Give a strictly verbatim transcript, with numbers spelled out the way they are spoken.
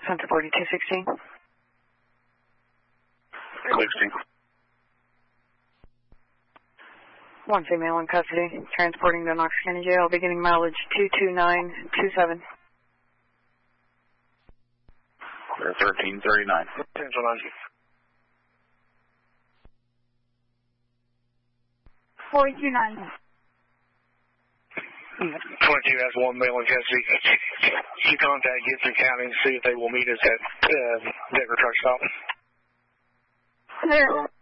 Center forty-two sixteen. sixteen. One female in custody, transporting to Knox County Jail, beginning mileage two two nine two seven. Clear thirteen thirty-nine. Potential nine. forty-two nine. twenty-two has one male in custody. You contact Gibson County and see if they will meet us at uh, Decker Truck Stop. Clear.